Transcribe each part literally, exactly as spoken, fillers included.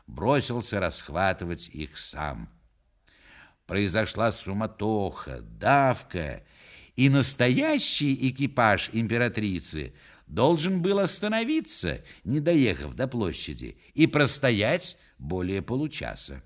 бросился расхватывать их сам. Произошла суматоха, давка, и настоящий экипаж императрицы должен был остановиться, не доехав до площади, и простоять более получаса.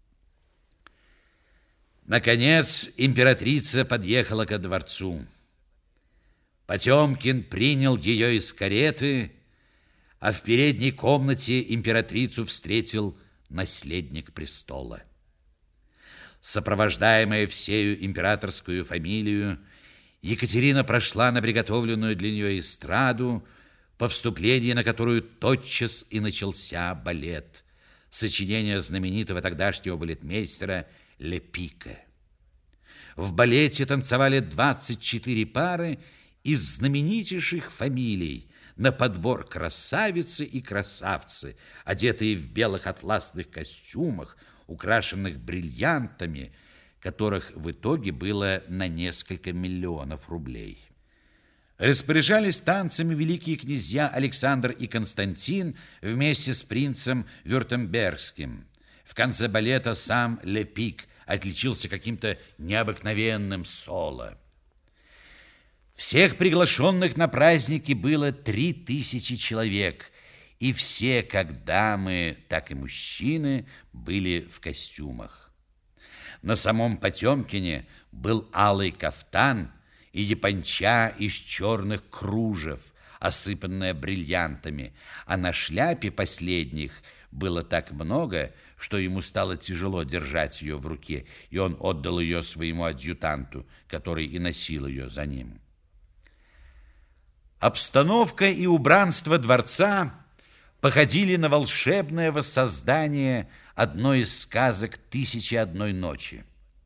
Наконец императрица подъехала ко дворцу. Потемкин принял ее из кареты, а в передней комнате императрицу встретил наследник престола. Сопровождаемая всею императорскую фамилию, Екатерина прошла на приготовленную для нее эстраду, по вступлении на которую тотчас и начался балет, сочинение знаменитого тогдашнего балетмейстера Лепика. В балете танцевали двадцать четыре пары из знаменитейших фамилий на подбор красавицы и красавцы, одетые в белых атласных костюмах, украшенных бриллиантами, которых в итоге было на несколько миллионов рублей. Распоряжались танцами великие князья Александр и Константин вместе с принцем Вюртембергским. В конце балета сам Лепик отличился каким-то необыкновенным соло. Всех приглашенных на праздники было три тысячи человек, и все, как дамы, так и мужчины, были в костюмах. На самом Потемкине был алый кафтан и японча из черных кружев, осыпанная бриллиантами, а на шляпе последних было так много, что ему стало тяжело держать ее в руке, и он отдал ее своему адъютанту, который и носил ее за ним. Обстановка и убранство дворца походили на волшебное воссоздание одной из сказок «Тысячи одной ночи».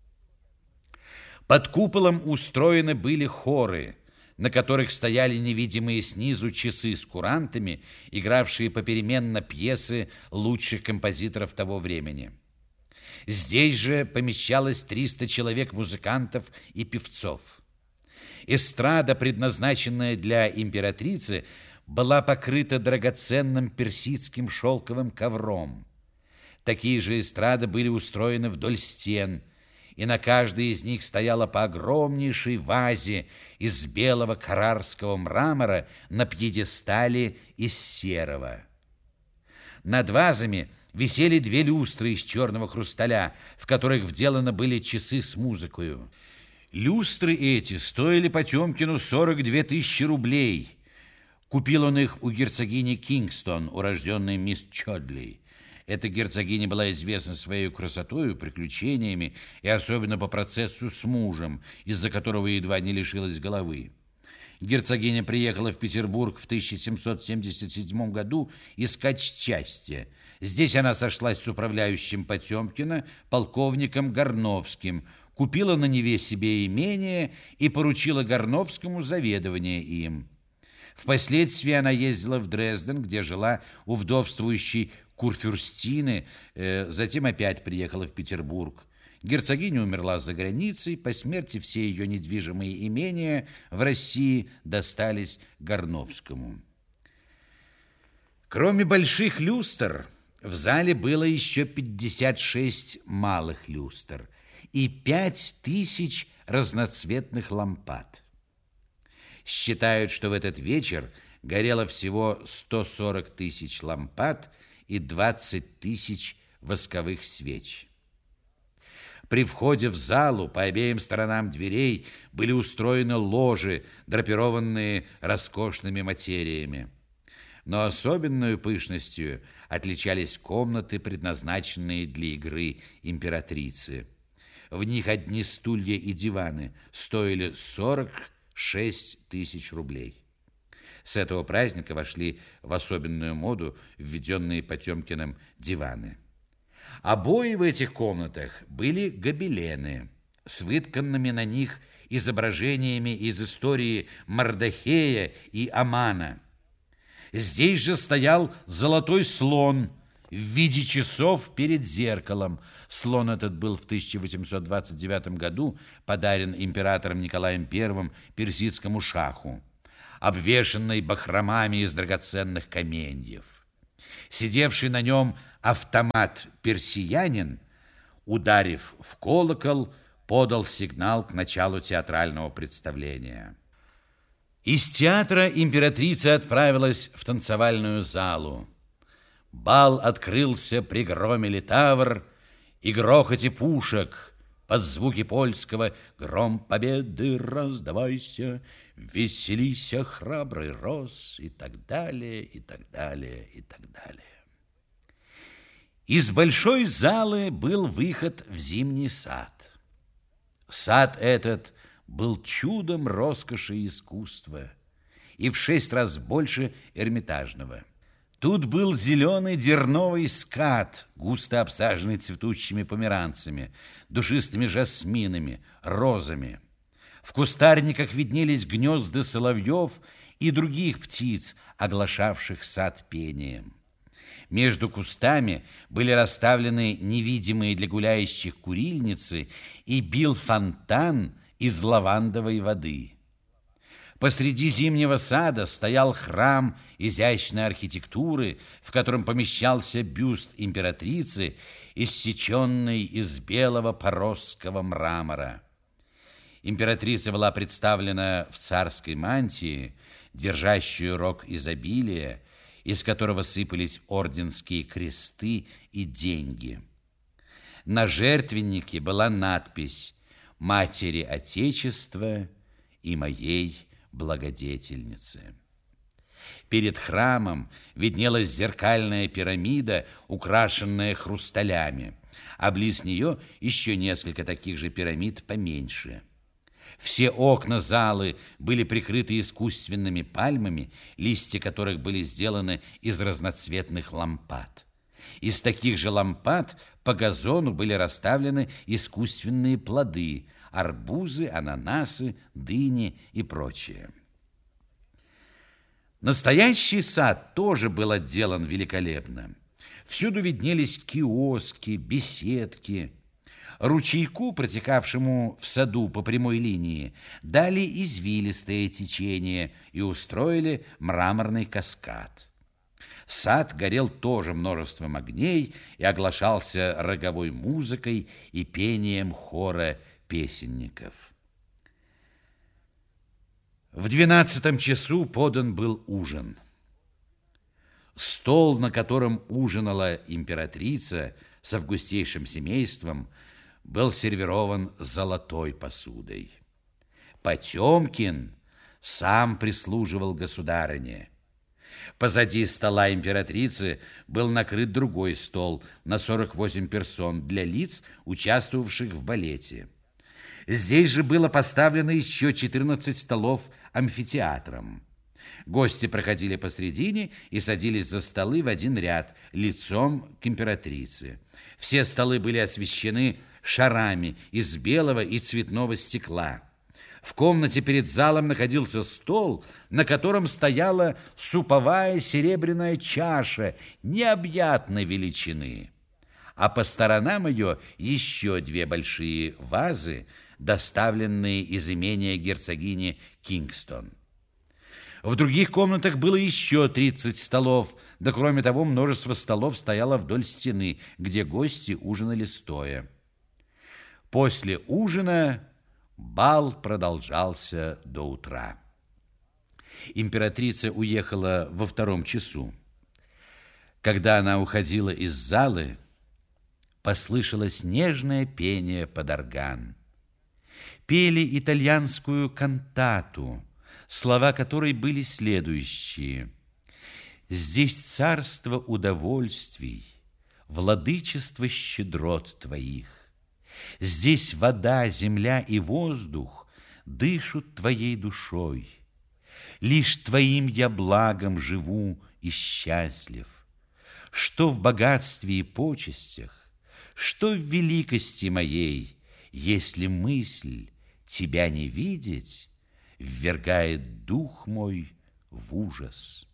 Под куполом устроены были хоры, на которых стояли невидимые снизу часы с курантами, игравшие попеременно пьесы лучших композиторов того времени. Здесь же помещалось триста человек музыкантов и певцов. Эстрада, предназначенная для императрицы, была покрыта драгоценным персидским шелковым ковром. Такие же эстрады были устроены вдоль стен, и на каждой из них стояла по огромнейшей вазе из белого каррарского мрамора на пьедестале из серого. Над вазами висели две люстры из черного хрусталя, в которых вделаны были часы с музыкою. Люстры эти стоили Потемкину сорок две тысячи рублей. Купил он их у герцогини Кингстон, урожденной мисс Чодли. Эта герцогиня была известна своей красотой, приключениями и особенно по процессу с мужем, из-за которого едва не лишилась головы. Герцогиня приехала в Петербург в тысяча семьсот семьдесят седьмом году искать счастья. Здесь она сошлась с управляющим Потемкина, полковником Горновским, купила на Неве себе имение и поручила Горновскому заведование им. Впоследствии она ездила в Дрезден, где жила у вдовствующей Курфюрстины, э, затем опять приехала в Петербург. Герцогиня умерла за границей, по смерти все ее недвижимые имения в России достались Горновскому. Кроме больших люстр, в зале было еще пятьдесят шесть малых люстр и пять тысяч разноцветных лампад. Считают, что в этот вечер горело всего сто сорок тысяч лампад и двадцать тысяч восковых свеч. При входе в залу по обеим сторонам дверей были устроены ложи, драпированные роскошными материями. Но особенной пышностью отличались комнаты, предназначенные для игры императрицы. В них одни стулья и диваны стоили сорок шесть тысяч рублей. С этого праздника вошли в особенную моду введенные Потемкиным диваны. Обои в этих комнатах были гобелены с вытканными на них изображениями из истории Мардохея и Амана. Здесь же стоял золотой слон в виде часов перед зеркалом. Слон этот был в тысяча восемьсот двадцать девятом году подарен императором Николаем Первым персидскому шаху, обвешанный бахромами из драгоценных каменьев. Сидевший на нем Автомат-персиянин, ударив в колокол, подал сигнал к началу театрального представления. Из театра императрица отправилась в танцевальную залу. Бал открылся при громе литавр и грохоте пушек. Под звуки польского «Гром победы раздавайся, веселися, храбрый рос» и так далее, и так далее, и так далее. Из большой залы был выход в зимний сад. Сад этот был чудом роскоши и искусства и в шесть раз больше Эрмитажного. Тут был зеленый дерновый скат, густо обсаженный цветущими померанцами, душистыми жасминами, розами. В кустарниках виднелись гнезда соловьев и других птиц, оглашавших сад пением. Между кустами были расставлены невидимые для гуляющих курильницы и бил фонтан из лавандовой воды. Посреди зимнего сада стоял храм изящной архитектуры, в котором помещался бюст императрицы, иссеченный из белого поросского мрамора. Императрица была представлена в царской мантии, держащую рог изобилия, из которого сыпались орденские кресты и деньги. На жертвеннике была надпись «Матери Отечества и моей благодетельницы». Перед храмом виднелась зеркальная пирамида, украшенная хрусталями, а близ нее еще несколько таких же пирамид поменьше. Все окна залы были прикрыты искусственными пальмами, листья которых были сделаны из разноцветных лампад. Из таких же лампад по газону были расставлены искусственные плоды – арбузы, ананасы, дыни и прочее. Настоящий сад тоже был отделан великолепно. Всюду виднелись киоски, беседки. Ручейку, протекавшему в саду по прямой линии, дали извилистое течение и устроили мраморный каскад. Сад горел тоже множеством огней и оглашался роговой музыкой и пением хора песенников. В двенадцатом часу подан был ужин. Стол, на котором ужинала императрица с августейшим семейством, был сервирован золотой посудой. Потемкин сам прислуживал государыне. Позади стола императрицы был накрыт другой стол на сорок восемь персон для лиц, участвовавших в балете. Здесь же было поставлено еще четырнадцать столов амфитеатром. Гости проходили посредине и садились за столы в один ряд, лицом к императрице. Все столы были освещены шарами из белого и цветного стекла. В комнате перед залом находился стол, на котором стояла суповая серебряная чаша необъятной величины, а по сторонам ее еще две большие вазы, доставленные из имения герцогини Кингстон. В других комнатах было еще тридцать столов, да кроме того множество столов стояло вдоль стены, где гости ужинали стоя. После ужина бал продолжался до утра. Императрица уехала во втором часу. Когда она уходила из залы, послышалось нежное пение под орган. Пели итальянскую кантату, слова которой были следующие: «Здесь царство удовольствий, владычество щедрот твоих. Здесь вода, земля и воздух дышат твоей душой. Лишь твоим я благом живу и счастлив. Что в богатстве и почестях, что в великости моей, если мысль тебя не видеть, ввергает дух мой в ужас.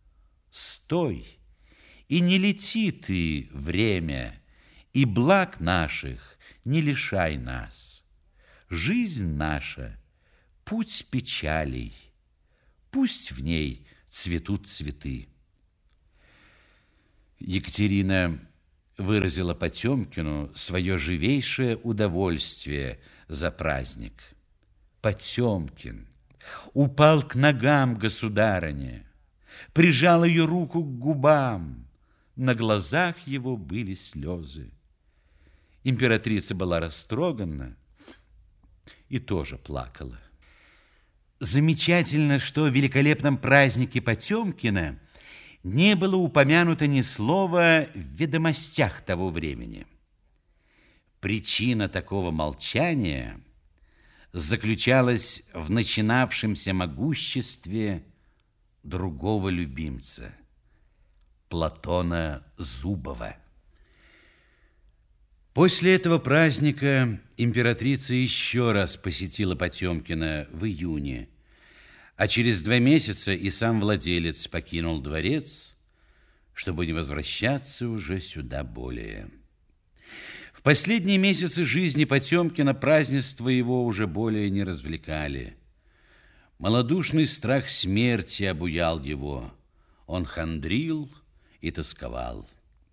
Стой, и не лети ты, время, и благ наших не лишай нас. Жизнь наша — путь печалей, пусть в ней цветут цветы». Екатерина выразила Потемкину свое живейшее удовольствие за праздник. Потемкин упал к ногам государыни, прижал ее руку к губам. На глазах его были слезы. Императрица была растрогана и тоже плакала. Замечательно, что в великолепном празднике Потемкина не было упомянуто ни слова в ведомостях того времени. Причина такого молчания заключалась в начинавшемся могуществе другого любимца, Платона Зубова. После этого праздника императрица еще раз посетила Потемкина в июне, а через два месяца и сам владелец покинул дворец, чтобы не возвращаться уже сюда более. В последние месяцы жизни Потемкина празднества его уже более не развлекали. Малодушный страх смерти обуял его. Он хандрил и тосковал.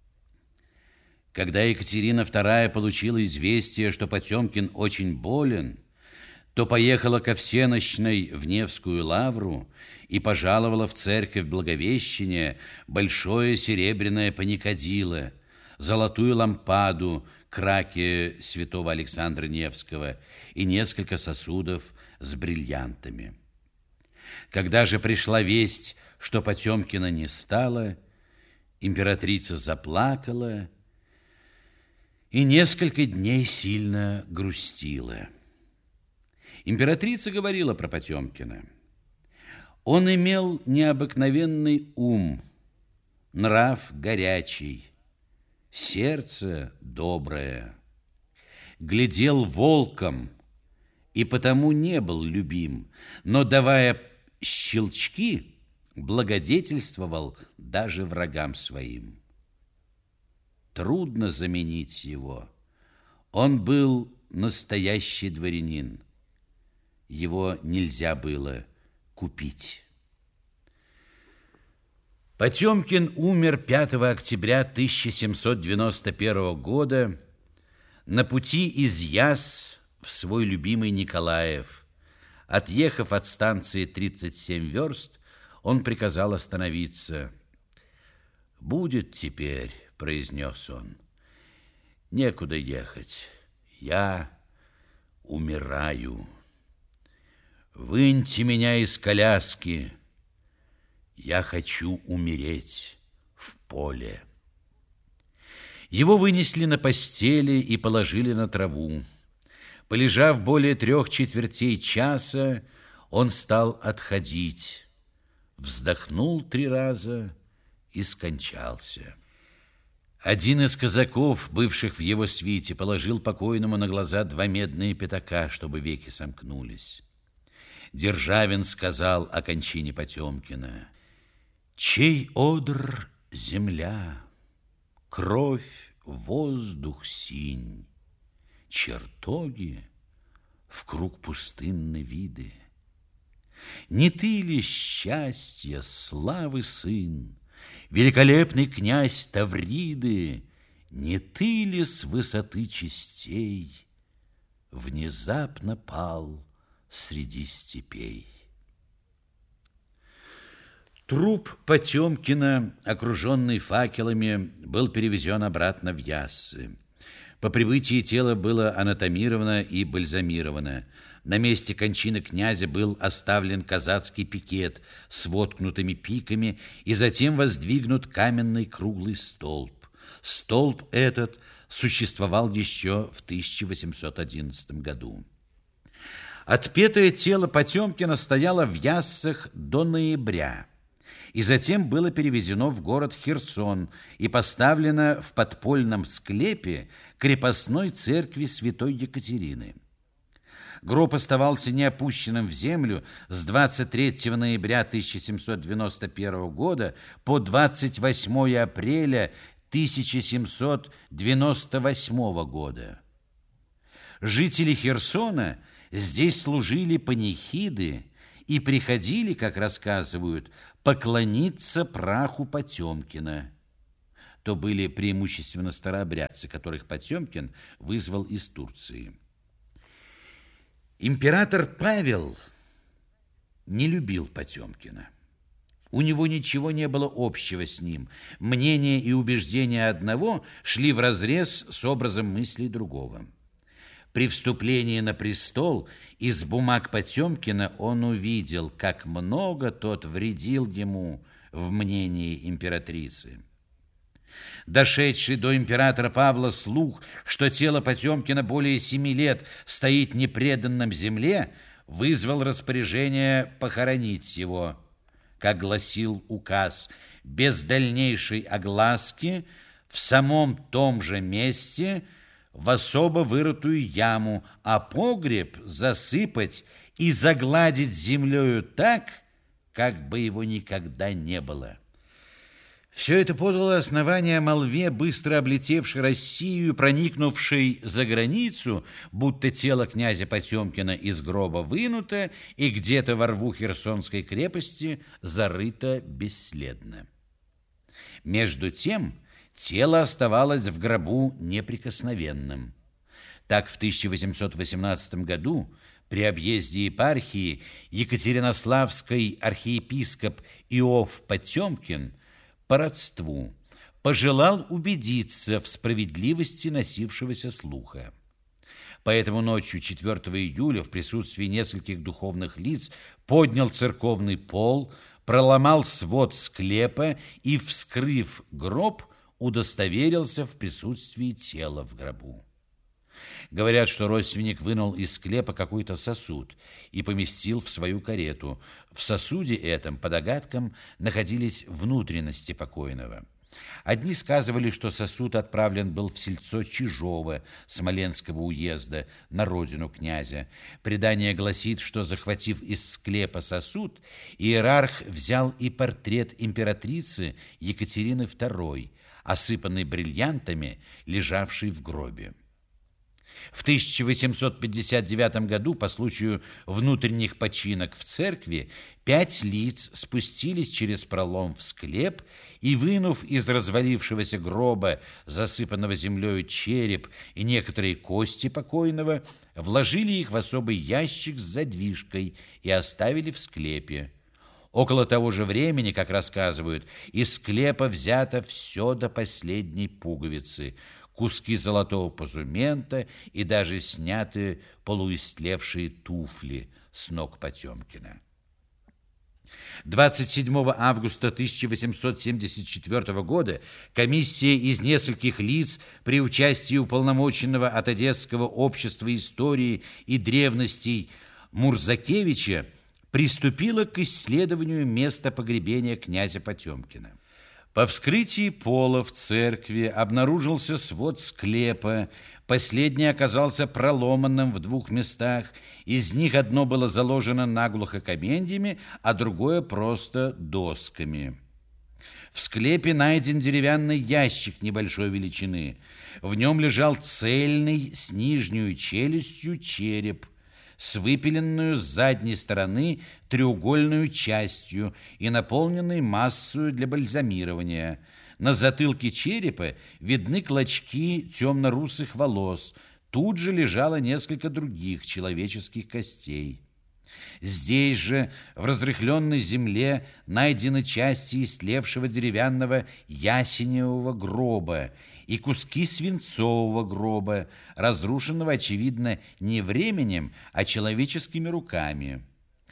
Когда Екатерина вторая получила известие, что Потемкин очень болен, то поехала ко всенощной в Невскую лавру и пожаловала в церковь Благовещения большое серебряное паникадило, золотую лампаду к раке святого Александра Невского и несколько сосудов с бриллиантами. Когда же пришла весть, что Потемкина не стало, императрица заплакала и несколько дней сильно грустила. Императрица говорила про Потемкина: он имел необыкновенный ум, нрав горячий, сердце доброе, глядел волком и потому не был любим, но, давая щелчки, благодетельствовал даже врагам своим. Трудно заменить его. Он был настоящий дворянин. Его нельзя было купить. Потемкин умер пятого октября тысяча семьсот девяносто первого года на пути из Ясс в свой любимый Николаев. Отъехав от станции тридцать семь верст, он приказал остановиться. «Будет теперь», — произнес он, — «некуда ехать. Я умираю. Выньте меня из коляски. Я хочу умереть в поле». Его вынесли на постели и положили на траву. Полежав более трех четвертей часа, он стал отходить, вздохнул три раза и скончался. Один из казаков, бывших в его свите, положил покойному на глаза два медные пятака, чтобы веки сомкнулись. Державин сказал о кончине Потемкина: «Чей одр земля, кровь, воздух синь, чертоги в круг пустынны виды. Не ты ли счастья, славы сын, великолепный князь Тавриды, не ты ли с высоты частей внезапно пал среди степей?» Труп Потемкина, окруженный факелами, был перевезен обратно в Яссы. По прибытии тело было анатомировано и бальзамировано. На месте кончины князя был оставлен казацкий пикет с воткнутыми пиками и затем воздвигнут каменный круглый столб. Столб этот существовал еще в тысяча восемьсот одиннадцатом году. Отпетое тело Потемкина стояло в Яссах до ноября, и затем было перевезено в город Херсон и поставлено в подпольном склепе крепостной церкви святой Екатерины. Гроб оставался неопущенным в землю с двадцать третьего ноября тысяча семьсот девяносто первого года по двадцать восьмое апреля тысяча семьсот девяносто восьмого года. Жители Херсона здесь служили панихиды и приходили, как рассказывают, поклониться праху Потемкина. то были преимущественно старообрядцы, которых Потемкин вызвал из Турции. Император Павел не любил Потемкина. У него ничего не было общего с ним. Мнения и убеждения одного шли вразрез с образом мыслей другого. При вступлении на престол из бумаг Потемкина он увидел, как много тот вредил ему в мнении императрицы. Дошедший до императора Павла слух, что тело Потемкина более семи лет стоит непреданным земле, вызвал распоряжение похоронить его, как гласил указ, без дальнейшей огласки, в самом том же месте, в особо вырытую яму, а погреб засыпать и загладить землею так, как бы его никогда не было. Все это подало основание молве, быстро облетевшей Россию, проникнувшей за границу, будто тело князя Потемкина из гроба вынуто и где-то во рву Херсонской крепости зарыто бесследно. Между тем тело оставалось в гробу неприкосновенным. Так в тысяча восемьсот восемнадцатом году при объезде епархии Екатеринославский архиепископ Иов Потемкин по родству пожелал убедиться в справедливости носившегося слуха. Поэтому ночью четвёртого июля в присутствии нескольких духовных лиц поднял церковный пол, проломал свод склепа и, вскрыв гроб, удостоверился в присутствии тела в гробу. Говорят, что родственник вынул из склепа какой-то сосуд и поместил в свою карету. В сосуде этом, по догадкам, находились внутренности покойного. Одни сказывали, что сосуд отправлен был в сельцо Чижово Смоленского уезда, на родину князя. Предание гласит, что, захватив из склепа сосуд, иерарх взял и портрет императрицы Екатерины второй, осыпанный бриллиантами, лежавший в гробе. В тысяча восемьсот пятьдесят девятом году по случаю внутренних починок в церкви пять лиц спустились через пролом в склеп и, вынув из развалившегося гроба, засыпанного землею, череп и некоторые кости покойного, вложили их в особый ящик с задвижкой и оставили в склепе. Около того же времени, как рассказывают, из склепа взято все до последней пуговицы, куски золотого позумента и даже сняты полуистлевшие туфли с ног Потемкина. двадцать седьмого августа тысяча восемьсот семьдесят четвёртого года комиссия из нескольких лиц при участии уполномоченного от Одесского общества истории и древностей Мурзакевича приступила к исследованию места погребения князя Потемкина. По вскрытии пола в церкви обнаружился свод склепа. Последний оказался проломанным в двух местах. Из них одно было заложено наглухо каменьями, а другое просто досками. В склепе найден деревянный ящик небольшой величины. В нем лежал цельный с нижней челюстью череп, с выпиленную с задней стороны треугольную частью и наполненной массою для бальзамирования. На затылке черепа видны клочки темно-русых волос. Тут же лежало несколько других человеческих костей. Здесь же, в разрыхленной земле, найдены части истлевшего деревянного ясеневого гроба и куски свинцового гроба, разрушенного, очевидно, не временем, а человеческими руками.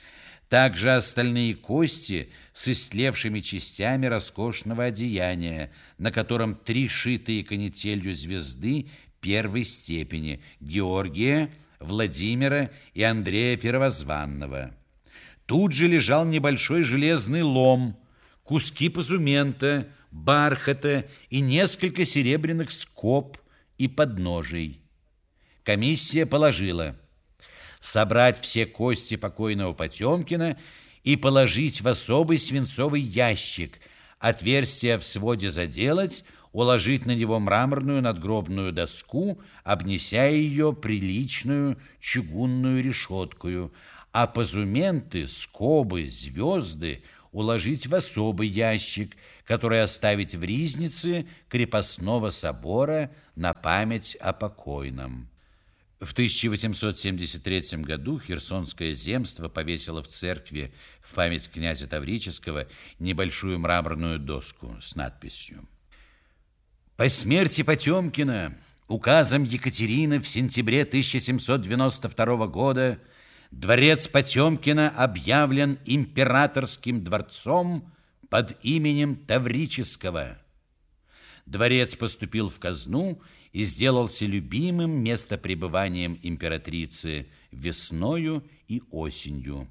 Также остальные кости с истлевшими частями роскошного одеяния, на котором три шитые канителью звезды первой степени Георгия, Владимира и Андрея Первозванного. Тут же лежал небольшой железный лом, куски позумента, бархата и несколько серебряных скоб и подножий. Комиссия положила собрать все кости покойного Потемкина и положить в особый свинцовый ящик, отверстие в своде заделать, уложить на него мраморную надгробную доску, обнеся ее приличную чугунную решеткою, а позументы, скобы, звезды уложить в особый ящик, который оставить в ризнице крепостного собора на память о покойном. В тысяча восемьсот семьдесят третьем году Херсонское земство повесило в церкви в память князя Таврического небольшую мраморную доску с надписью: «По смерти Потемкина указом Екатерины в сентябре тысяча семьсот девяносто второго года дворец Потемкина объявлен императорским дворцом под именем Таврического. Дворец поступил в казну и сделался любимым местопребыванием императрицы весною и осенью».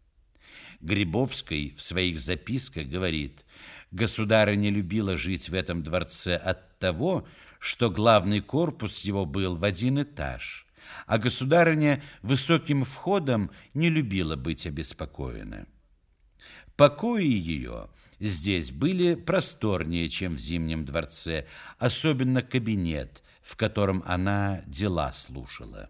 Грибовский в своих записках говорит: «Государыня любила жить в этом дворце от того, что главный корпус его был в один этаж, а государыня высоким входом не любила быть обеспокоена. Покои ее здесь были просторнее, чем в Зимнем дворце, особенно кабинет, в котором она дела слушала».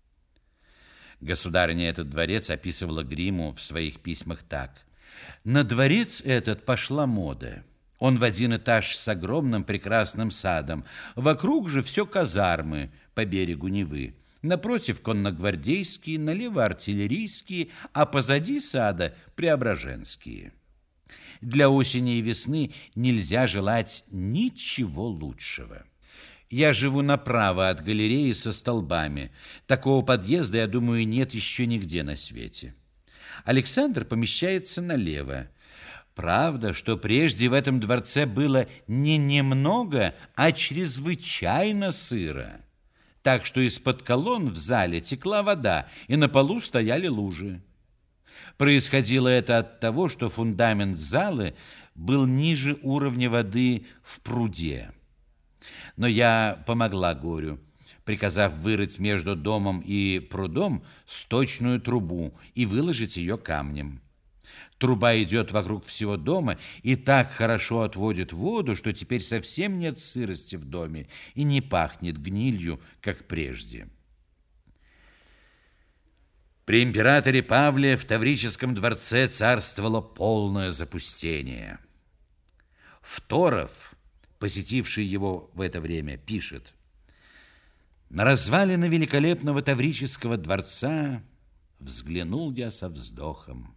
Государыня этот дворец описывала Гриму в своих письмах так: «На дворец этот пошла мода. Он в один этаж с огромным прекрасным садом, вокруг же все казармы по берегу Невы. Напротив конногвардейские, налево артиллерийские, а позади сада преображенские. Для осени и весны нельзя желать ничего лучшего. Я живу направо от галереи со столбами. Такого подъезда, я думаю, нет еще нигде на свете. Александр помещается налево. Правда, что прежде в этом дворце было не немного, а чрезвычайно сыро, так что из-под колонн в зале текла вода, и на полу стояли лужи. Происходило это от того, что фундамент залы был ниже уровня воды в пруде. Но я помогла горю, приказав вырыть между домом и прудом сточную трубу и выложить ее камнем. Труба идет вокруг всего дома и так хорошо отводит воду, что теперь совсем нет сырости в доме и не пахнет гнилью, как прежде». При императоре Павле в Таврическом дворце царствовало полное запустение. Фторов, посетивший его в это время, пишет: «На развалины великолепного Таврического дворца взглянул я со вздохом.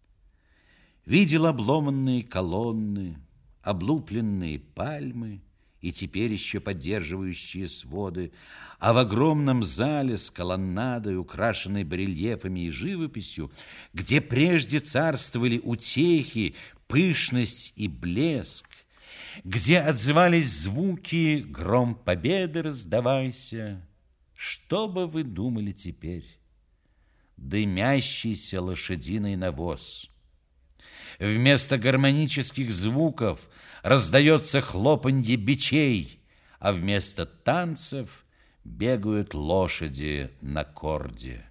Видел обломанные колонны, облупленные пальмы и теперь еще поддерживающие своды, а в огромном зале с колоннадой, украшенной барельефами и живописью, где прежде царствовали утехи, пышность и блеск, где отзывались звуки «Гром победы раздавайся», что бы вы думали теперь? Дымящийся лошадиный навоз. Вместо гармонических звуков раздается хлопанье бичей, а вместо танцев бегают лошади на корде.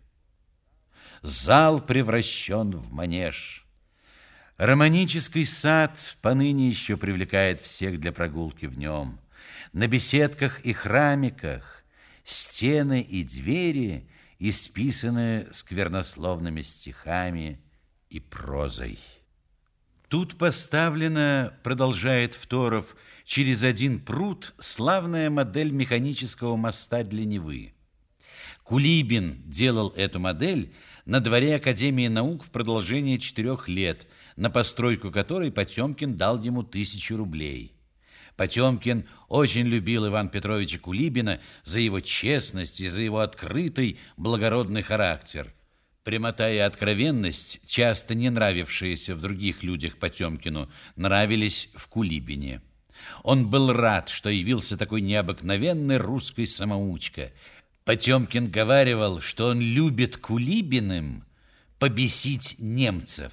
Зал превращен в манеж. Романический сад поныне еще привлекает всех для прогулки в нем. На беседках и храмиках стены и двери исписаны сквернословными стихами и прозой. Тут поставлена, продолжает Фторов, через один пруд славная модель механического моста для Невы. Кулибин делал эту модель на дворе Академии наук в продолжение четырех лет, на постройку которой Потемкин дал ему тысячу рублей. Потемкин очень любил Ивана Петровича Кулибина за его честность и за его открытый, благородный характер. Прямота и откровенность, часто не нравившиеся в других людях Потемкину, нравились в Кулибине. Он был рад, что явился такой необыкновенный русский самоучка. Потемкин говаривал, что он любит Кулибиным побесить немцев.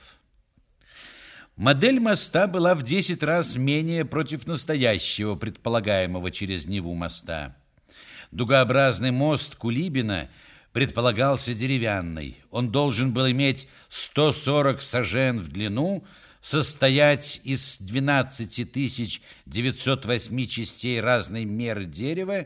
Модель моста была в десять раз менее против настоящего, предполагаемого через Неву моста. Дугообразный мост Кулибина предполагался деревянный. Он должен был иметь сто сорок сажен в длину, состоять из двенадцати тысяч девятисот восьми частей разной меры дерева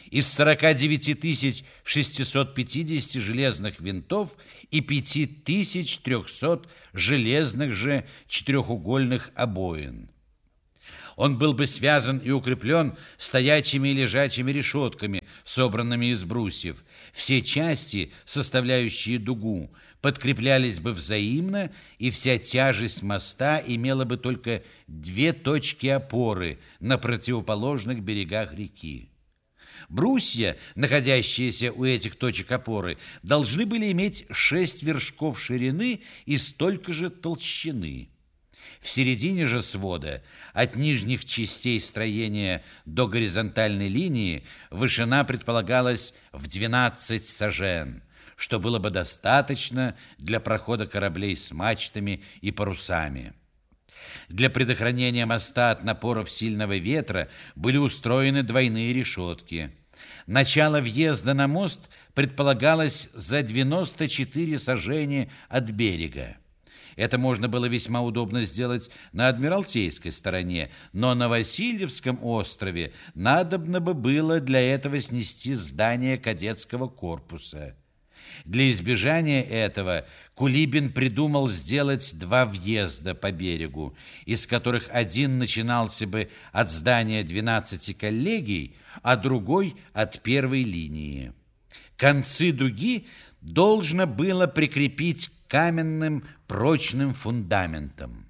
из сорока девяти тысяч шестисот пятидесяти железных винтов и пяти тысяч трехсот железных же четырехугольных обоин. Он был бы связан и укреплен стоячими и лежачими решетками, собранными из брусьев. Все части, составляющие дугу, подкреплялись бы взаимно, и вся тяжесть моста имела бы только две точки опоры на противоположных берегах реки. Брусья, находящиеся у этих точек опоры, должны были иметь шесть вершков ширины и столько же толщины. В середине же свода, от нижних частей строения до горизонтальной линии, вышина предполагалась в двенадцать сажен, что было бы достаточно для прохода кораблей с мачтами и парусами. Для предохранения моста от напоров сильного ветра были устроены двойные решетки. Начало въезда на мост предполагалось за девяносто четыре сажени от берега. Это можно было весьма удобно сделать на Адмиралтейской стороне, но на Васильевском острове надобно бы было для этого снести здание кадетского корпуса. Для избежания этого Кулибин придумал сделать два въезда по берегу, из которых один начинался бы от здания двенадцати коллегий, а другой от первой линии. Концы дуги должно было прикрепить каменным прочным фундаментом.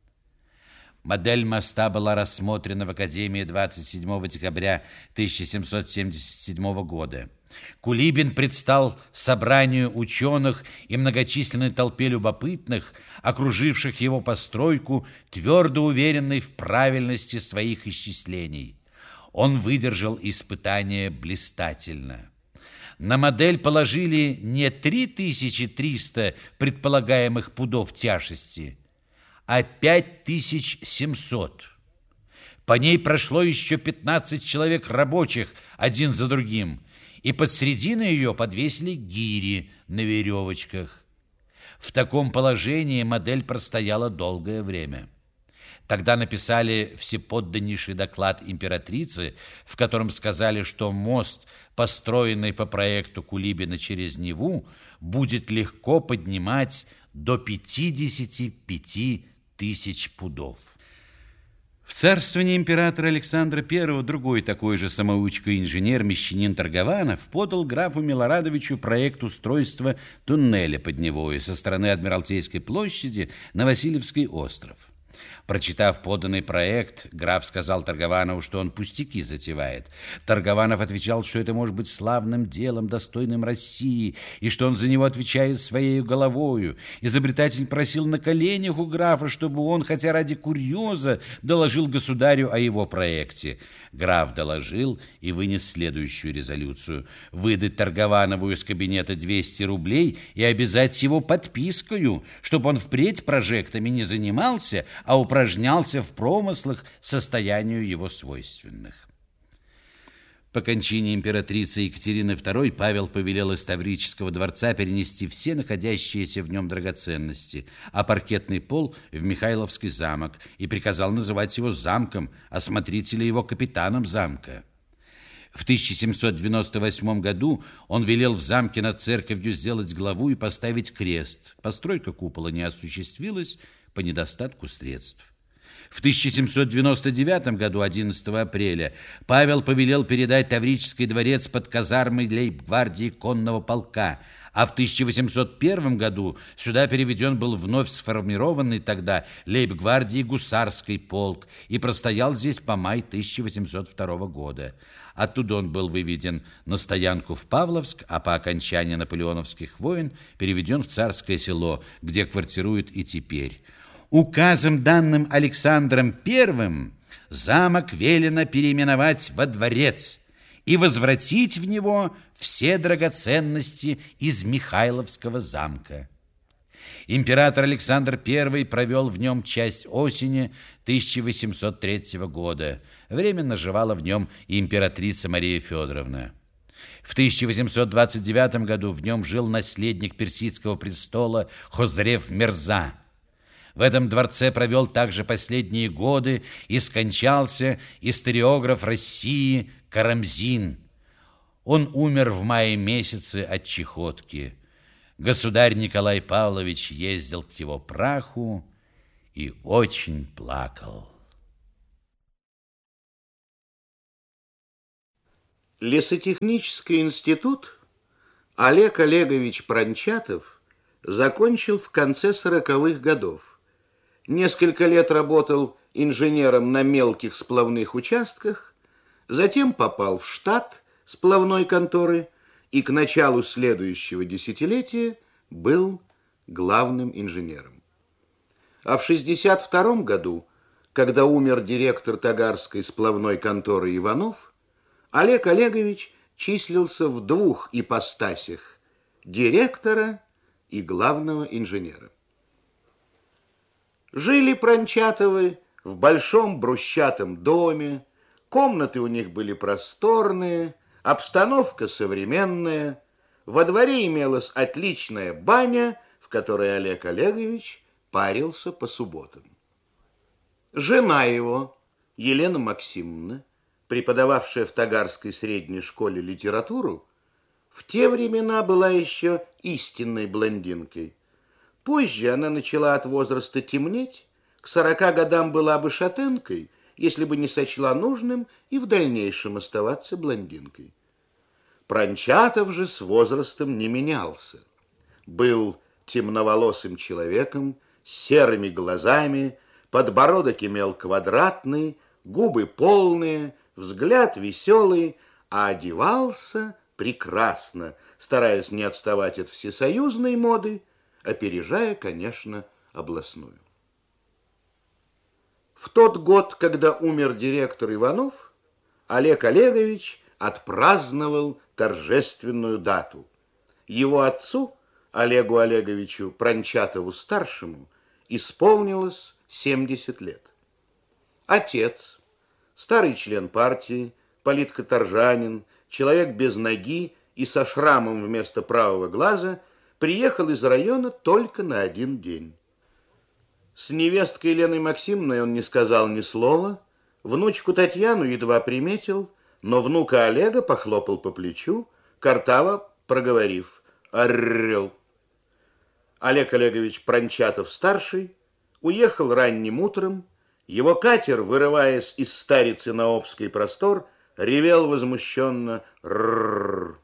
Модель моста была рассмотрена в Академии двадцать седьмого декабря тысяча семьсот семьдесят седьмого года. Кулибин предстал собранию ученых и многочисленной толпе любопытных, окруживших его постройку, твердо уверенный в правильности своих исчислений. Он выдержал испытание блистательно. На модель положили не три тысячи триста предполагаемых пудов тяжести, а пять тысяч семьсот. По ней прошло еще пятнадцать человек рабочих один за другим, и под серединой ее подвесили гири на веревочках. В таком положении модель простояла долгое время. Тогда написали всеподданнейший доклад императрицы, в котором сказали, что мост, построенный по проекту Кулибина через Неву, будет легко поднимать до пятидесяти пяти тысяч пудов. В царствовании императора Александра Первого другой такой же самоучка-инженер, мещанин Торгованов, подал графу Милорадовичу проект устройства туннеля под Невою со стороны Адмиралтейской площади на Васильевский остров. Прочитав поданный проект, граф сказал Торгованову, что он пустяки затевает. Торгованов отвечал, что это может быть славным делом, достойным России, и что он за него отвечает своей головою. Изобретатель просил на коленях у графа, чтобы он, хотя ради курьеза, доложил государю о его проекте. Граф доложил и вынес следующую резолюцию: выдать Торгованову из кабинета двести рублей и обязать его подпискою, чтобы он впредь прожектами не занимался, а упражнялся в промыслах состоянию его свойственных. По кончине императрицы Екатерины Второй Павел повелел из Таврического дворца перенести все находящиеся в нем драгоценности, а паркетный пол в Михайловский замок, и приказал называть его замком, а смотрителя его капитаном замка. В тысяча семьсот девяносто восьмом году он велел в замке над церковью сделать главу и поставить крест. Постройка купола не осуществилась по недостатку средств. В тысяча семьсот девяносто девятом году, одиннадцатого апреля, Павел повелел передать Таврический дворец под казармой лейб-гвардии конного полка, а в тысяча восемьсот первом году сюда переведен был вновь сформированный тогда лейб-гвардии гусарский полк и простоял здесь по май тысяча восемьсот второго года. Оттуда он был выведен на стоянку в Павловск, а по окончании наполеоновских войн переведен в Царское Село, где квартирует и теперь. Указом, данным Александром Первым, замок велено переименовать во дворец и возвратить в него все драгоценности из Михайловского замка. Император Александр Первый провел в нем часть осени тысяча восемьсот третьего года. Временно живала в нем и императрица Мария Федоровна. В тысяча восемьсот двадцать девятом году в нем жил наследник персидского престола Хозрев Мирза. В этом дворце провел также последние годы и скончался историограф России Карамзин. Он умер в мае месяце от чехотки. Государь Николай Павлович ездил к его праху и очень плакал. Лесотехнический институт Олег Олегович Прончатов закончил в конце сороковых годов. Несколько лет работал инженером на мелких сплавных участках, затем попал в штат сплавной конторы и к началу следующего десятилетия был главным инженером. А в шестьдесят втором году, когда умер директор Тагарской сплавной конторы Иванов, Олег Олегович числился в двух ипостасях – директора и главного инженера. Жили Прончатовы в большом брусчатом доме, комнаты у них были просторные, обстановка современная, во дворе имелась отличная баня, в которой Олег Олегович парился по субботам. Жена его, Елена Максимовна, преподававшая в Тагарской средней школе литературу, в те времена была еще истинной блондинкой. Позже она начала от возраста темнеть, к сорока годам была бы шатенкой, если бы не сочла нужным и в дальнейшем оставаться блондинкой. Прончатов же с возрастом не менялся. Был темноволосым человеком, с серыми глазами, подбородок имел квадратный, губы полные, взгляд веселый, а одевался прекрасно, стараясь не отставать от всесоюзной моды, опережая, конечно, областную. В тот год, когда умер директор Иванов, Олег Олегович отпраздновал торжественную дату. Его отцу, Олегу Олеговичу Прончатову-старшему, исполнилось семьдесят лет. Отец, старый член партии, политкоторжанин, человек без ноги и со шрамом вместо правого глаза, приехал из района только на один день. С невесткой Еленой Максимовной он не сказал ни слова, внучку Татьяну едва приметил, но внука Олега похлопал по плечу, картаво проговорив: «Орел». Олег Олегович Прончатов-старший уехал ранним утром. Его катер, вырываясь из Старицы на Обский простор, ревел возмущенно «ррррр».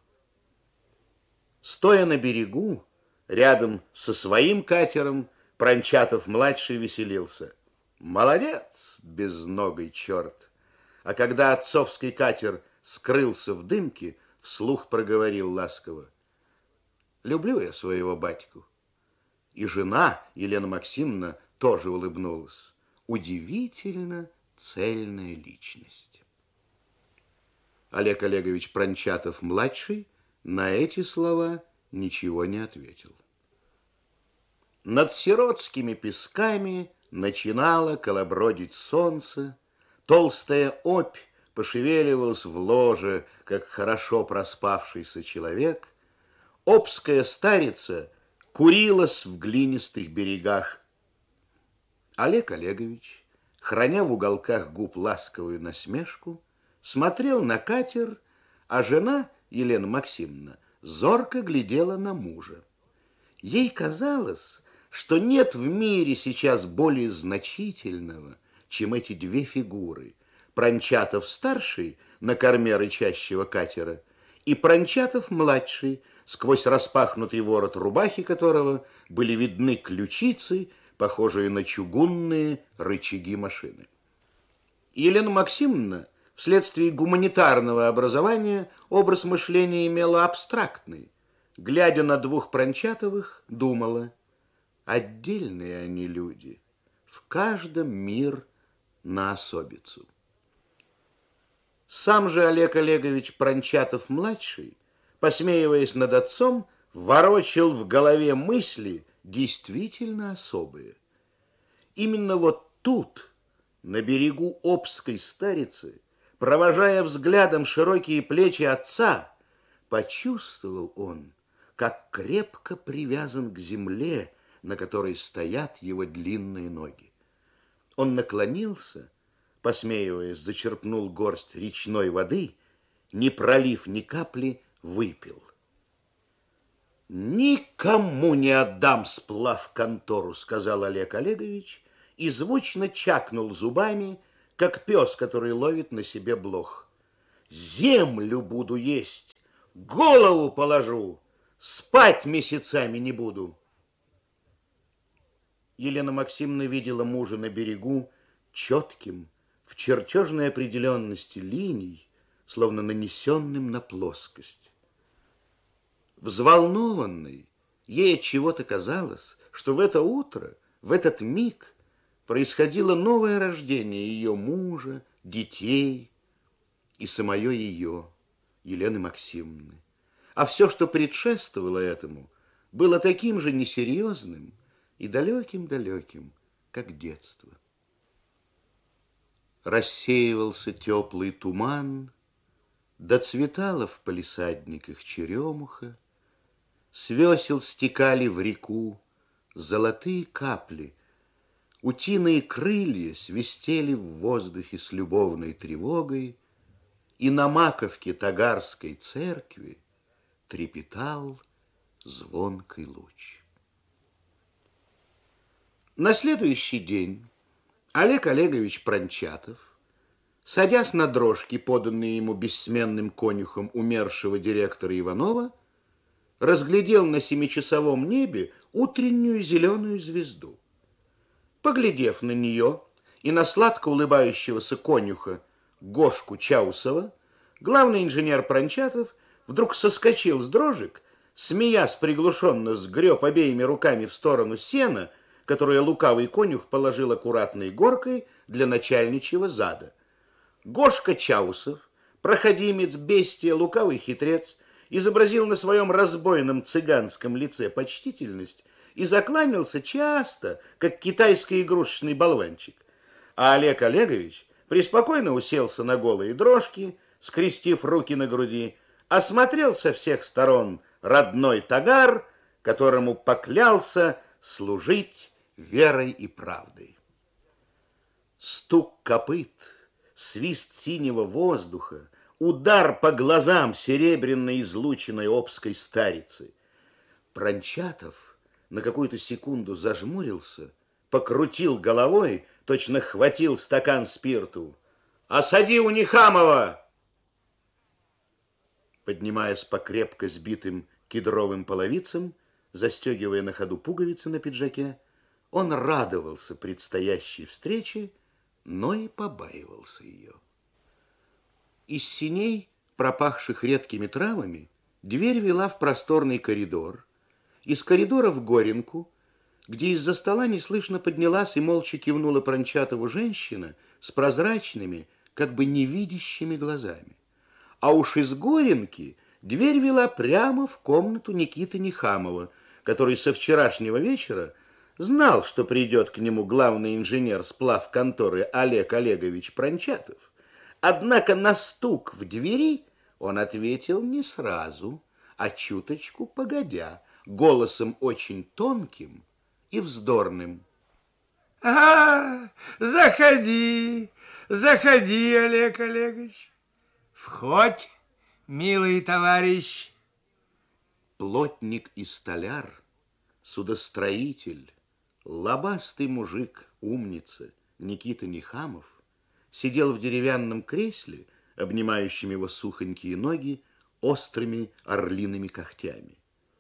Стоя на берегу, рядом со своим катером, Прончатов-младший веселился. Молодец, безногий черт! А когда отцовский катер скрылся в дымке, вслух проговорил ласково: люблю я своего батьку. И жена Елена Максимовна тоже улыбнулась. Удивительно цельная личность. Олег Олегович Прончатов-младший на эти слова ничего не ответил. Над сиротскими песками начинало колобродить солнце, толстая опь пошевеливалась в ложе, как хорошо проспавшийся человек, обская старица курилась в глинистых берегах. Олег Олегович, храня в уголках губ ласковую насмешку, смотрел на катер, а жена Елена Максимовна зорко глядела на мужа. Ей казалось, что нет в мире сейчас более значительного, чем эти две фигуры: Прончатов-старший на корме рычащего катера и Прончатов-младший, сквозь распахнутый ворот рубахи которого были видны ключицы, похожие на чугунные рычаги машины. Елена Максимовна вследствие гуманитарного образования образ мышления имела абстрактный. Глядя на двух Прончатовых, думала: отдельные они люди, в каждом мир на особицу. Сам же Олег Олегович Прончатов-младший, посмеиваясь над отцом, ворочил в голове мысли действительно особые. Именно вот тут, на берегу Обской Старицы, провожая взглядом широкие плечи отца, почувствовал он, как крепко привязан к земле, на которой стоят его длинные ноги. Он наклонился, посмеиваясь, зачерпнул горсть речной воды, не пролив ни капли, выпил. «Никому не отдам сплав контору», сказал Олег Олегович и звучно чакнул зубами, как пес, который ловит на себе блох. «Землю буду есть, голову положу, спать месяцами не буду». Елена Максимовна видела мужа на берегу четким, в чертежной определенности линий, словно нанесенным на плоскость. Взволнованной, ей от чего-то казалось, что в это утро, в этот миг происходило новое рождение ее мужа, детей и самое ее, Елены Максимовны. А все, что предшествовало этому, было таким же несерьезным и далеким-далеким, как детство. Рассеивался теплый туман, доцветала в палисадниках черемуха, с весел стекали в реку золотые капли, утиные крылья свистели в воздухе с любовной тревогой, и на маковке Тагарской церкви трепетал звонкий луч. На следующий день Олег Олегович Прончатов, садясь на дрожки, поданные ему бессменным конюхом умершего директора Иванова, разглядел на семичасовом небе утреннюю зеленую звезду. Поглядев на нее и на сладко улыбающегося конюха Гошку Чаусова, главный инженер Прончатов вдруг соскочил с дрожек, смеясь приглушенно сгреб обеими руками в сторону сена, которое лукавый конюх положил аккуратной горкой для начальничьего зада. Гошка Чаусов, проходимец, бестия, лукавый хитрец, изобразил на своем разбойном цыганском лице почтительность и закланялся часто, как китайский игрушечный болванчик. А Олег Олегович преспокойно уселся на голые дрожки, скрестив руки на груди, осмотрел со всех сторон родной Тагар, которому поклялся служить верой и правдой. Стук копыт, свист синего воздуха, удар по глазам серебряной излученной обской старицы. Прончатов на какую-то секунду зажмурился, покрутил головой, точно хватил стакан спирту. «Осади Унихамова!» Поднимаясь по крепко сбитым кедровым половицам, застегивая на ходу пуговицы на пиджаке, он радовался предстоящей встрече, но и побаивался ее. Из сеней, пропахших редкими травами, дверь вела в просторный коридор. Из коридора в горенку, где из-за стола неслышно поднялась и молча кивнула Прончатову женщина с прозрачными, как бы невидящими глазами. А уж из горенки дверь вела прямо в комнату Никиты Нихамова, который со вчерашнего вечера знал, что придет к нему главный инженер сплав конторы Олег Олегович Прончатов. Однако на стук в двери он ответил не сразу, а чуточку погодя, голосом очень тонким и вздорным. А, заходи, заходи, Олег Олегович. Входь, милый товарищ. Плотник и столяр, судостроитель, лобастый мужик, умница Никита Нихамов сидел в деревянном кресле, обнимающем его сухонькие ноги острыми орлиными когтями.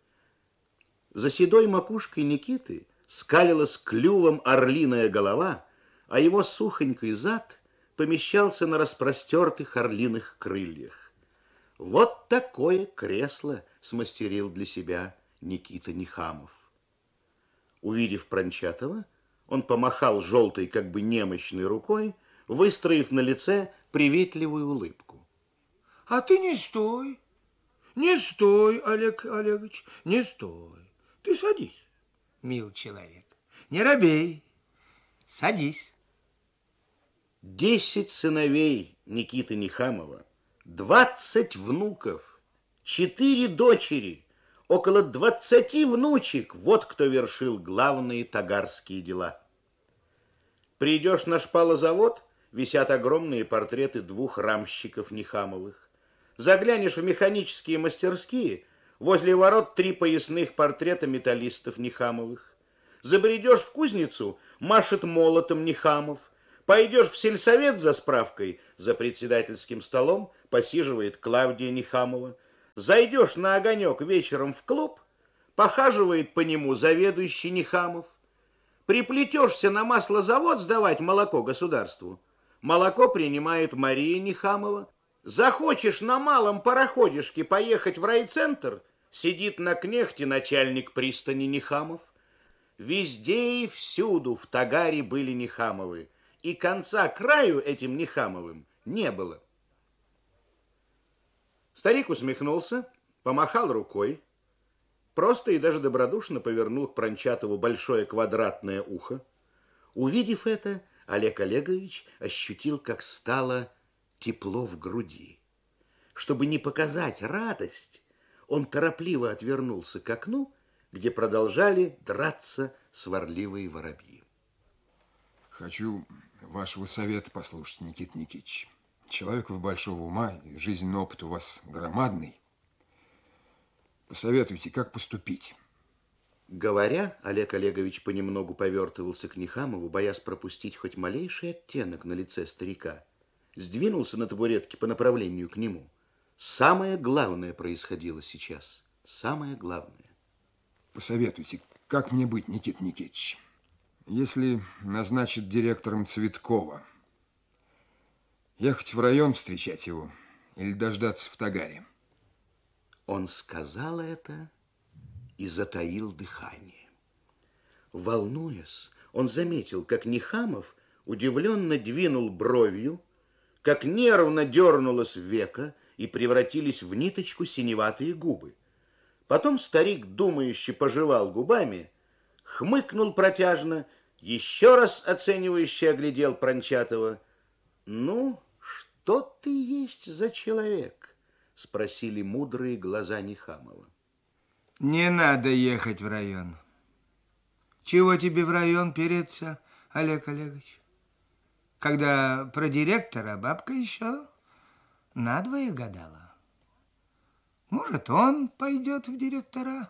За седой макушкой Никиты скалилась клювом орлиная голова, а его сухонький зад помещался на распростертых орлиных крыльях. Вот такое кресло смастерил для себя Никита Нихамов. Увидев Прончатова, он помахал желтой, как бы немощной рукой, выстроив на лице приветливую улыбку. А ты не стой, не стой, Олег Олегович, не стой. Ты садись, мил человек, не робей, садись. Десять сыновей Никиты Нихамова, двадцать внуков, четыре дочери, около двадцати внучек. Вот кто вершил главные тагарские дела. Придешь на шпалозавод, висят огромные портреты двух рамщиков Нихамовых. Заглянешь в механические мастерские, возле ворот три поясных портрета металлистов Нихамовых. Забредешь в кузницу, машет молотом Нихамов. Пойдешь в сельсовет за справкой, за председательским столом посиживает Клавдия Нихамова. Зайдешь на огонек вечером в клуб, похаживает по нему заведующий Нихамов. Приплетешься на маслозавод сдавать молоко государству. Молоко принимает Мария Нихамова. Захочешь на малом пароходишке поехать в райцентр, сидит на кнехте начальник пристани Нихамов. Везде и всюду в Тагаре были Нихамовы, и конца краю этим Нихамовым не было. Старик усмехнулся, помахал рукой, просто и даже добродушно повернул к Прончатову большое квадратное ухо. Увидев это, Олег Олегович ощутил, как стало тепло в груди. Чтобы не показать радость, он торопливо отвернулся к окну, где продолжали драться сварливые воробьи. Хочу вашего совета послушать, Никита Никитич. Человек вы большого ума, и жизненный опыт у вас громадный. Посоветуйте, как поступить. Говоря, Олег Олегович понемногу повертывался к Нихамову, боясь пропустить хоть малейший оттенок на лице старика. Сдвинулся на табуретке по направлению к нему. Самое главное происходило сейчас. Самое главное. Посоветуйте, как мне быть, Никита Никитич? Если назначат директором Цветкова, ехать в район встречать его или дождаться в Тагаре? Он сказал это и затаил дыхание. Волнуясь, он заметил, как Нихамов удивленно двинул бровью, как нервно дернулось веко и превратились в ниточку синеватые губы. Потом старик, думающе пожевал губами, хмыкнул протяжно, еще раз оценивающе оглядел Прончатова. «Ну, что ты есть за человек?» — спросили мудрые глаза Нихамова. Не надо ехать в район. Чего тебе в район переться, Олег Олегович? Когда про директора бабка еще надвое гадала. Может, он пойдет в директора,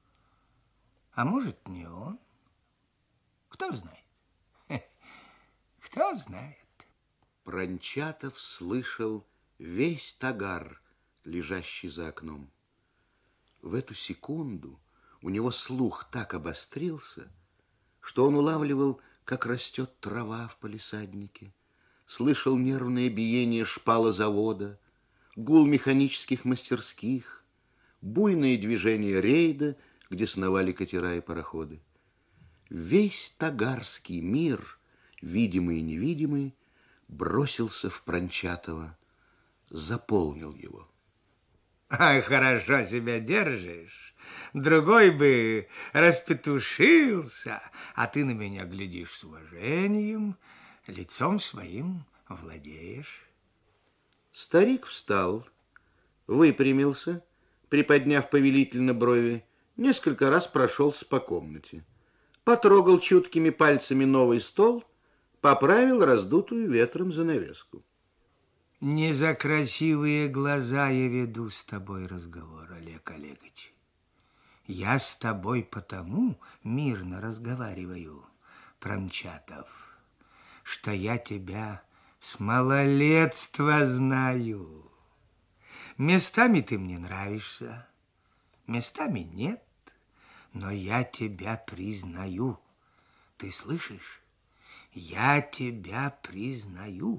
а может, не он. Кто знает? Кто знает? Прончатов слышал весь Тагар, лежащий за окном. В эту секунду у него слух так обострился, что он улавливал, как растет трава в палисаднике, слышал нервное биение шпалозавода, гул механических мастерских, буйные движения рейда, где сновали катера и пароходы. Весь тагарский мир, видимый и невидимый, бросился в Прончатова, заполнил его. Ай, хорошо себя держишь. Другой бы распетушился, а ты на меня глядишь с уважением, лицом своим владеешь. Старик встал, выпрямился, приподняв повелительно брови, несколько раз прошелся по комнате, потрогал чуткими пальцами новый стол, поправил раздутую ветром занавеску. Не за красивые глаза я веду с тобой разговор, Олег Олегович. Я с тобой потому мирно разговариваю, Прончатов, что я тебя с малолетства знаю. Местами ты мне нравишься, местами нет, но я тебя признаю. Ты слышишь? Я тебя признаю.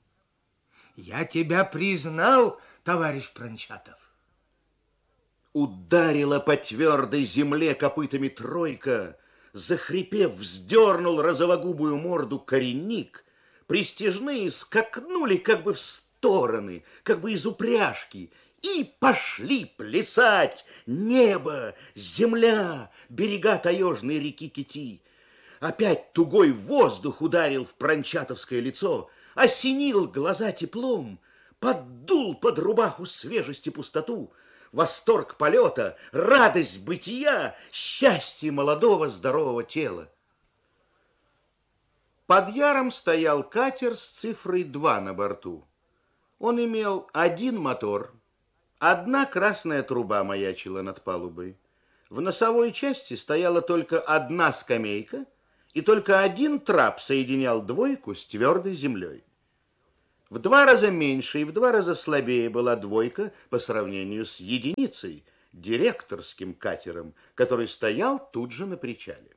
Я тебя признал, товарищ Прончатов. Ударила по твердой земле копытами тройка, захрипев, вздернул розовогубую морду коренник, пристяжные скакнули как бы в стороны, как бы из упряжки, и пошли плясать небо, земля, берега таежной реки Кити. Опять тугой воздух ударил в прончатовское лицо, осенил глаза теплом, поддул под рубаху свежесть и пустоту, восторг полета, радость бытия, счастье молодого здорового тела. Под Яром стоял катер с цифрой два на борту. Он имел один мотор, Одна красная труба маячила над палубой. В носовой части стояла только одна скамейка, и только один трап соединял двойку с твердой землей. В два раза меньше и в два раза слабее была двойка по сравнению с единицей, директорским катером, который стоял тут же на причале.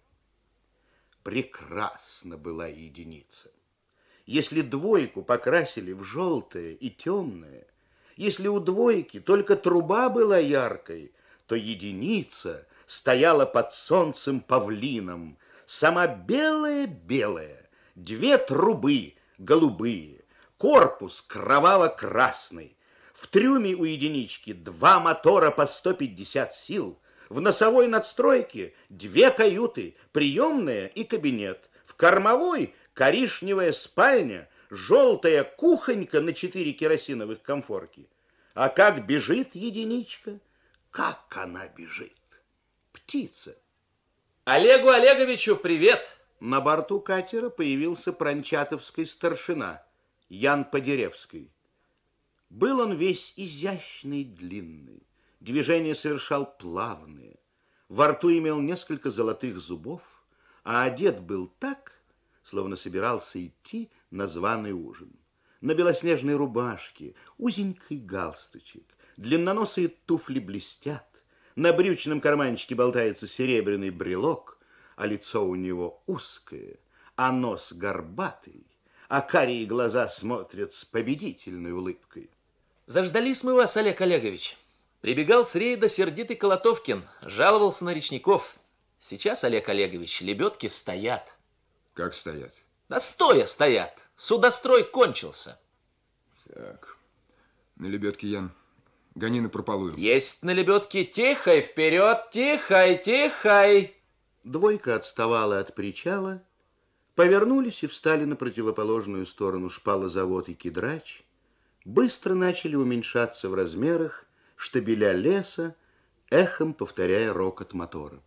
Прекрасна была единица. Если двойку покрасили в желтое и темное, если у двойки только труба была яркой, то единица стояла под солнцем павлином, сама белая-белая, две трубы голубые, корпус кроваво-красный. В трюме у единички два мотора по сто пятьдесят сил, в носовой надстройке две каюты, приемная и кабинет, в кормовой коричневая спальня, желтая кухонька на четыре керосиновых комфорки. А как бежит единичка, как она бежит. Птица. Олегу Олеговичу привет. На борту катера появился прончатовский старшина Ян Подеревский. Был он весь изящный, длинный, движения совершал плавные, во рту имел несколько золотых зубов, а одет был так, словно собирался идти на званый ужин. На белоснежной рубашке узенький галстучек, длинноносые туфли блестят, на брючном карманчике болтается серебряный брелок, а лицо у него узкое, а нос горбатый, а карие глаза смотрят с победительной улыбкой. Заждались мы вас, Олег Олегович. Прибегал с рейда сердитый Колотовкин, жаловался на речников. Сейчас, Олег Олегович, лебедки стоят. Как стоят? Да стоя стоят. Судострой кончился. Так, на лебедке, Ян, гони на прополую. Есть на лебедке. Тихой вперед, тихой, тихой. Двойка отставала от причала, повернулись и встали на противоположную сторону шпалозавод и кидрач, быстро начали уменьшаться в размерах штабеля леса, эхом повторяя рокот мотора.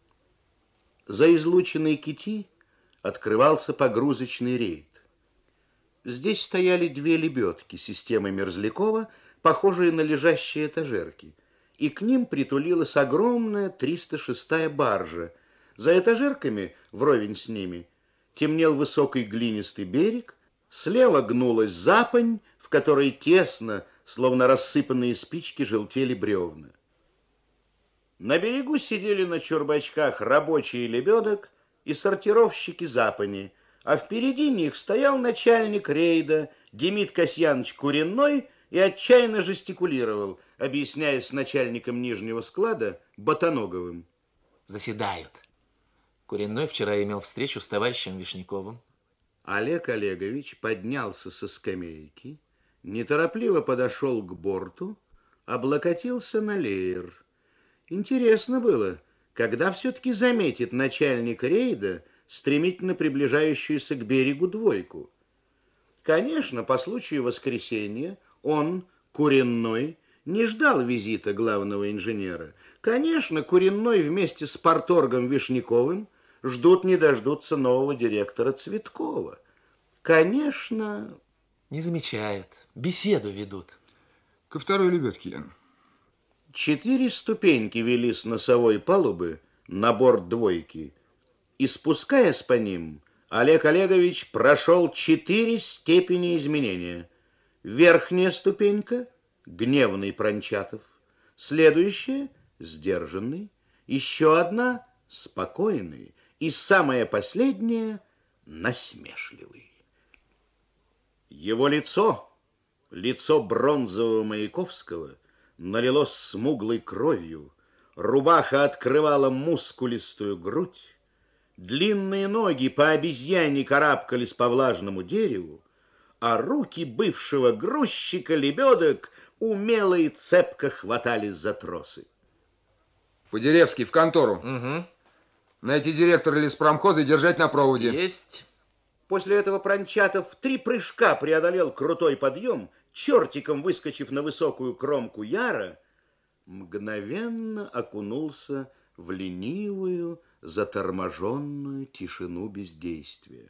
За излученной кити открывался погрузочный рейд. Здесь стояли две лебедки системы Мерзлякова, похожие на лежащие этажерки, и к ним притулилась огромная триста шестая баржа. За этажерками, вровень с ними, темнел высокий глинистый берег, слева гнулась запань, в которой тесно, словно рассыпанные спички, желтели бревна. На берегу сидели на чурбачках рабочие лебедок и сортировщики запани, а впереди них стоял начальник рейда Демид Касьяныч Куренной и отчаянно жестикулировал, объясняя с начальником нижнего склада Ботаноговым. Заседают. Куренной вчера имел встречу с товарищем Вишняковым. Олег Олегович поднялся со скамейки, неторопливо подошел к борту, облокотился на леер. Интересно было, когда все-таки заметит начальник рейда стремительно приближающуюся к берегу двойку. Конечно, по случаю воскресенья он, Куренной, не ждал визита главного инженера. Конечно, Куренной вместе с парторгом Вишняковым ждут не дождутся нового директора Цветкова. Конечно... Не замечают, беседу ведут. Ко второй лебедке, Ян. Четыре ступеньки вели с носовой палубы на борт двойки, и, спускаясь по ним, Олег Олегович прошел четыре степени изменения. Верхняя ступенька — гневный Прончатов, следующая — сдержанный, еще одна — спокойный, и самая последняя — насмешливый. Его лицо, лицо бронзового Маяковского, налилось смуглой кровью, рубаха открывала мускулистую грудь, длинные ноги по обезьяне карабкались по влажному дереву, а руки бывшего грузчика лебедок умело и цепко хватались за тросы. Подеревский, в контору. Угу. Найти директора леспромхоза и держать на проводе. Есть. После этого Прончатов в три прыжка преодолел крутой подъем, чертиком выскочив на высокую кромку яра, мгновенно окунулся в ленивую, заторможенную тишину бездействия.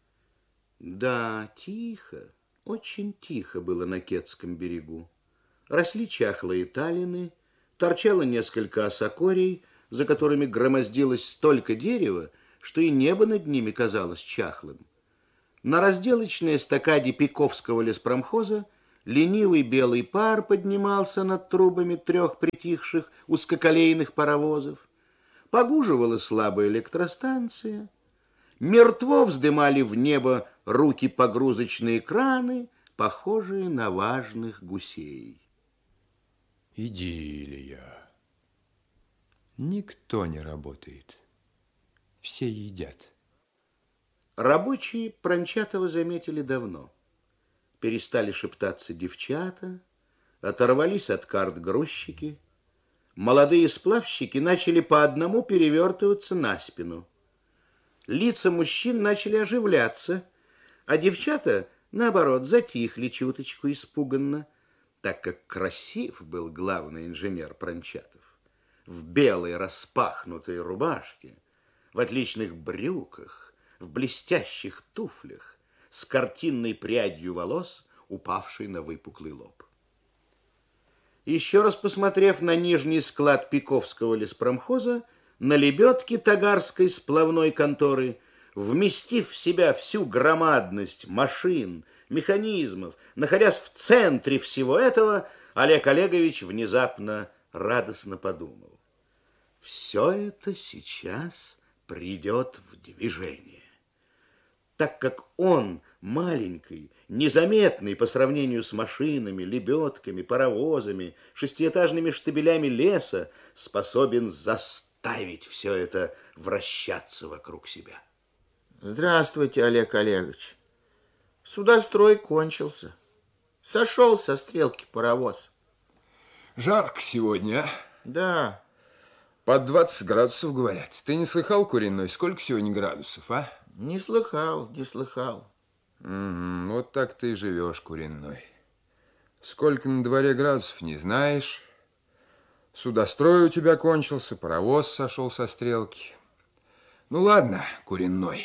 Да, тихо, очень тихо было на Кетском берегу. Росли чахлые талины, торчало несколько осокорий, за которыми громоздилось столько дерева, что и небо над ними казалось чахлым. На разделочной эстакаде Пиковского леспромхоза ленивый белый пар поднимался над трубами трех притихших узкоколейных паровозов. Погуживала слабая электростанция. Мертво вздымали в небо руки погрузочные краны, похожие на важных гусей. Идиллия. Никто не работает. Все едят. Рабочие Прончатова заметили давно. Перестали шептаться девчата, оторвались от карт грузчики. Молодые сплавщики начали по одному перевертываться на спину. Лица мужчин начали оживляться, а девчата, наоборот, затихли чуточку испуганно, так как красив был главный инженер Прончатов. В белой распахнутой рубашке, в отличных брюках, в блестящих туфлях, с картинной прядью волос, упавшей на выпуклый лоб. Еще раз посмотрев на нижний склад Пиковского леспромхоза, на лебедке Тагарской сплавной конторы, вместив в себя всю громадность машин, механизмов, находясь в центре всего этого, Олег Олегович внезапно радостно подумал: все это сейчас придет в движение. Так как он, маленький, незаметный по сравнению с машинами, лебедками, паровозами, шестиэтажными штабелями леса, способен заставить все это вращаться вокруг себя. Здравствуйте, Олег Олегович. Судострой кончился. Сошел со стрелки паровоз. Жарко сегодня, а? Да. Под двадцать градусов, говорят. Ты не слыхал, Куриной, сколько сегодня градусов, а? Не слыхал, не слыхал. Угу, вот так ты и живешь, Куриной. Сколько на дворе градусов, не знаешь. Судострой у тебя кончился, паровоз сошел со стрелки. Ну ладно, Куриной.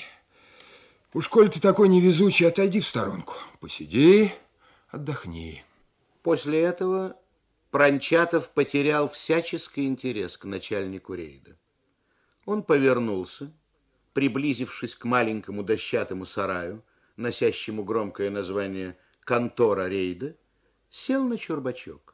Уж коль ты такой невезучий, отойди в сторонку. Посиди, отдохни. После этого Прончатов потерял всяческий интерес к начальнику рейда. Он повернулся, приблизившись к маленькому дощатому сараю, носящему громкое название «Контора рейда», сел на чурбачок.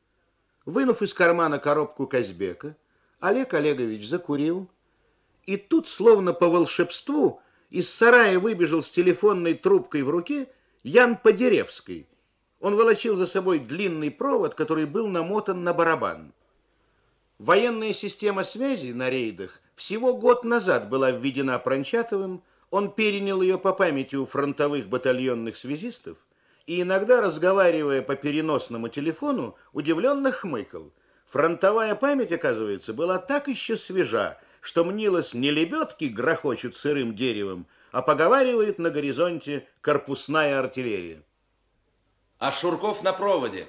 Вынув из кармана коробку Казбека, Олег Олегович закурил, и тут, словно по волшебству, из сарая выбежал с телефонной трубкой в руке Ян Подеревский. Он волочил за собой длинный провод, который был намотан на барабан. Военная система связи на рейдах всего год назад была введена Прончатовым, он перенял ее по памяти у фронтовых батальонных связистов и иногда, разговаривая по переносному телефону, удивленно хмыкал. Фронтовая память, оказывается, была так еще свежа, что мнилось, не лебедки грохочут сырым деревом, а поговаривает на горизонте корпусная артиллерия. А Шурков на проводе.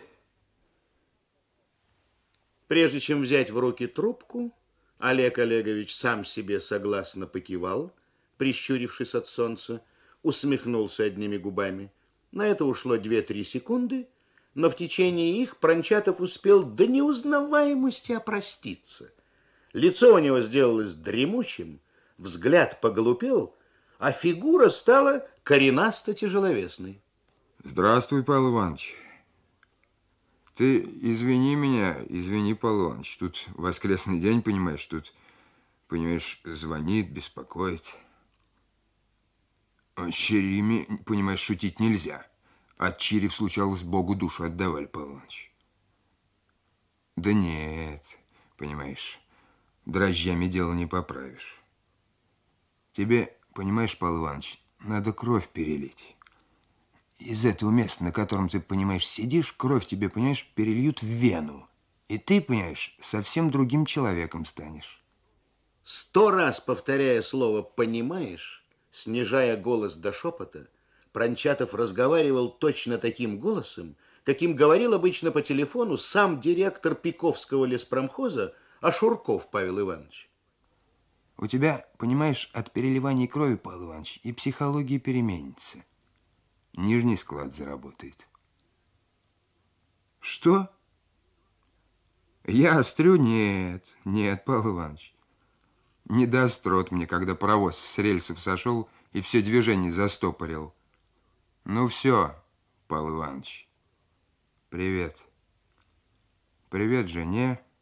Прежде чем взять в руки трубку, Олег Олегович сам себе согласно покивал, прищурившись от солнца, усмехнулся одними губами. На это ушло две-три секунды, но в течение их Прончатов успел до неузнаваемости опроститься. Лицо у него сделалось дремучим, взгляд поглупел, а фигура стала коренасто-тяжеловесной. Здравствуй, Павел Иванович. Ты извини меня, извини, Павел Иванович. Тут воскресный день, понимаешь, тут, понимаешь, звонит, беспокоит. С Череми, понимаешь, шутить нельзя. От Чирев случалось, Богу душу отдавали, Павел Иванович. Да нет, понимаешь, дрожжами дело не поправишь. Тебе, понимаешь, Павел Иванович, надо кровь перелить. Из этого места, на котором ты, понимаешь, сидишь, кровь тебе, понимаешь, перельют в вену. И ты, понимаешь, совсем другим человеком станешь. Сто раз повторяя слово «понимаешь», снижая голос до шепота, Прончатов разговаривал точно таким голосом, каким говорил обычно по телефону сам директор Пиковского леспромхоза Ашурков Павел Иванович. У тебя, понимаешь, от переливания крови, Павел Иванович, и психология переменится. Нижний склад заработает. Что? Я острю? Нет, нет, Павел Иванович. Не даст рот мне, когда паровоз с рельсов сошел и все движение застопорил. Ну все, Павел Иванович. Привет. Привет жене,